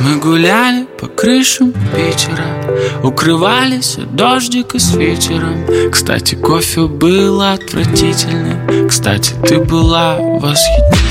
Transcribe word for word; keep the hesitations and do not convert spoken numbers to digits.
Мы гуляли по крышам Питера, укрывались от дождика с ветером. Кстати, кофе был отвратительный. Кстати, ты была восхитительна.